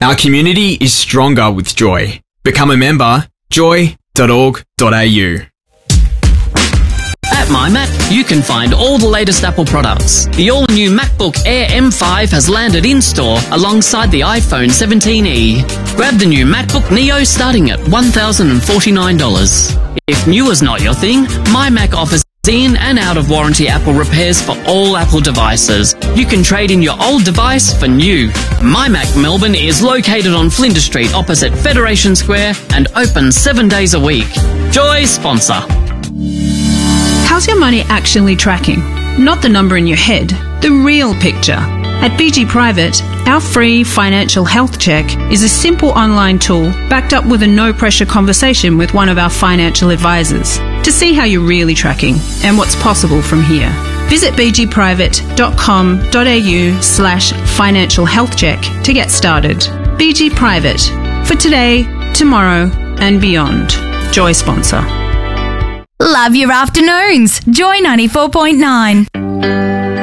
Our community is stronger with Joy. Become a member, joy.org.au. At MyMac, you can find all the latest Apple products. The all-new MacBook Air M5 has landed in-store alongside the iPhone 17e. Grab the new MacBook Neo starting at $1,049. If new is not your thing, MyMac offers in and out of warranty Apple repairs for all Apple devices. You can trade in your old device for new. MyMac Melbourne is located on Flinders Street opposite Federation Square and open 7 days a week. Joy sponsor. How's your money actually tracking? Not the number in your head, the real picture. At BG Private, our free financial health check is a simple online tool backed up with a no-pressure conversation with one of our financial advisors to see how you're really tracking and what's possible from here. Visit bgprivate.com.au/financial health check to get started. BG Private, for today, tomorrow and beyond. Joy sponsor. Love your afternoons. Joy 94.9.